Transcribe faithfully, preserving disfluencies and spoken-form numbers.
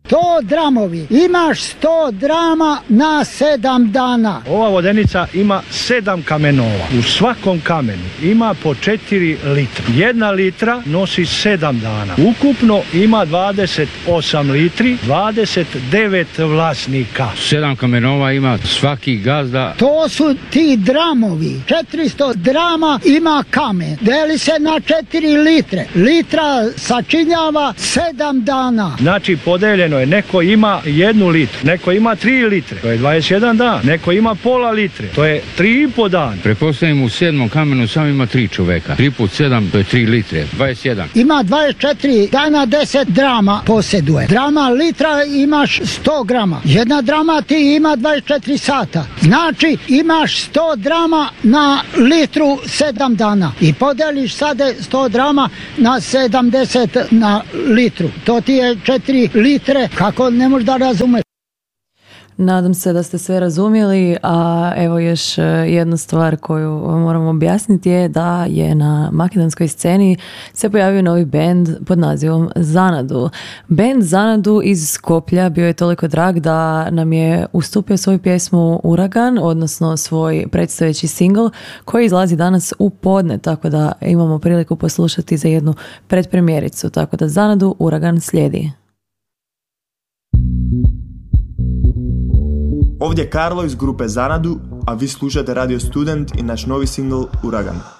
sto dramovi. Imaš sto drama na sedam dana. Ova vodenica ima sedam kamenova. U svakom kamenu ima po četiri litra. Jedna litra nosi sedam dana. Ukupno ima dvadeset osam litri, dvadeset devet vlasnika. Sedam kamenova ima svaki gazda. To su ti dramovi. četiristo drama ima kamen. Deli se na četiri litre. Litra sačinjava sedam dana. Znači podeljeno je, neko ima jednu litru, neko ima tri litre, to je dvadeset jedan dan, neko ima pola litre, to je tri i po dan. Prepostavimo u sedmom kamenu samo ima tri čoveka. tri put sedam, to je tri litre, dvadeset jedan. Ima dvadeset četiri dana, deset drama posjeduje. Drama litra imaš sto grama. Jedna drama ti ima dvadeset četiri sata. Znači imaš sto drama na litru sedam dana. I podeliš sada sto drama na sedamdeset na litru. To ti je četiri litre. Kako ne možeš da razumeš? Nadam se da ste sve razumjeli, a evo još jedna stvar koju moram objasniti je da je na makedonskoj sceni se pojavio novi bend pod nazivom Zanadu. Bend Zanadu iz Skoplja bio je toliko drag da nam je ustupio svoju pjesmu Uragan, odnosno svoj predstojeći singl koji izlazi danas u podne, tako da imamo priliku poslušati za jednu predpremjericu, tako da Zanadu Uragan slijedi. Ovdje je Karlo iz grupe Zanadu, a vi slušate Radio Student i naš novi singl Uragan.